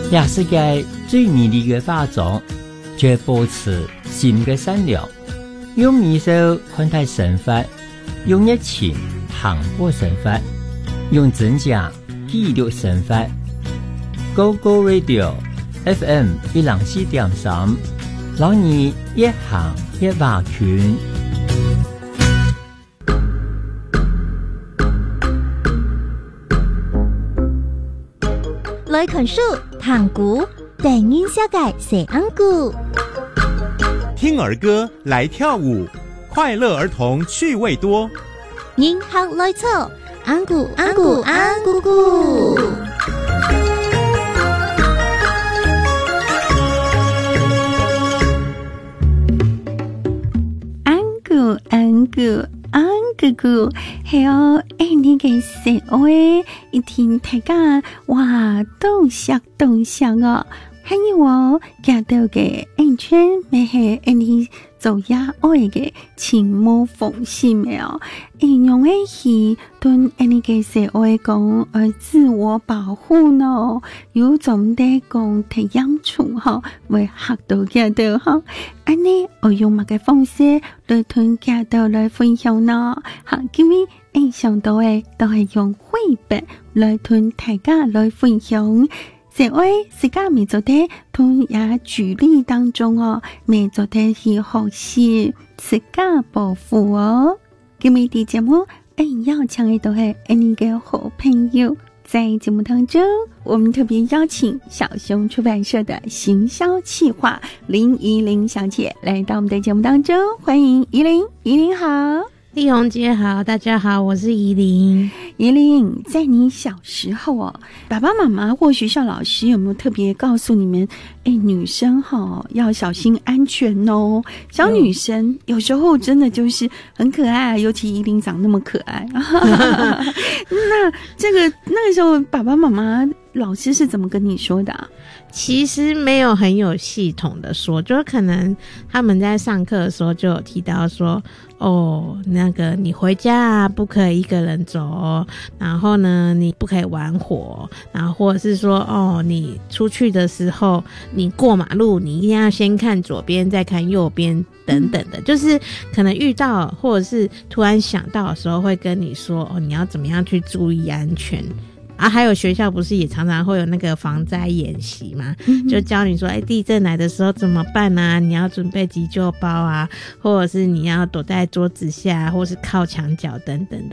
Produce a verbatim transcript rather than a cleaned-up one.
也是个最美丽的化妆，却保持心的善良，用美手看待生活，用热情行过生活，用真相记录生活。Go Go Radio F M 一零四點三，讓你一行一畫圈。 來看書糖古電音小改寫安古， 聽兒歌來跳舞，快樂兒童趣味多。 音樂來奏，安古安古安古古。 安古安古古，係哦！誒，你嘅說話一聽大家哇，都想都想哦，還有我見到嘅安全咪係誒你做呀愛嘅情無縫線嘅哦，應用嘅係對誒你嘅說話講誒自我保護呢，有種的講體養處吼，會學到見到吼。安尼我用乜嘅方式來同家到來分享呢？好，今日誒想到誒都係用繪本來同大家來分享。這位自家未做的同也舉例當中哦，未做的是學習自家保護哦。今日的節目誒邀請嘅都係你嘅好朋友。在節目當中，我們特別邀請小熊出版社的行銷企劃林怡伶小姐來到我們的節目當中，歡迎怡伶。怡伶好。 麗紅姐好，大家好，我是怡伶。 怡伶，在你小時候哦，爸爸媽媽或學校老師有沒有特別告訴你們，哎，女生哈、哦、要小心安全哦？小女生、嗯、有時候真的就是很可愛，尤其怡伶長那麼可愛。那這個那個時候，爸爸媽媽老師是怎麼跟你說的啊？ 其實沒有很有系統的說，就可能他們在上課的時候就有提到說，哦，那個你回家啊不可以一個人走，然後呢你不可以玩火，然後或者是說，哦，你出去的時候你過馬路你一定要先看左邊再看右邊等等的，就是可能遇到或者是突然想到的時候會跟你說，哦，你要怎麼樣去注意安全啊，還有學校不是也常常會有那個防災演習嘛，嗯、就教你說，哎，地震來的時候怎麼辦啊？你要準備急救包啊，或者是你要躲在桌子下，或是靠牆角等等的。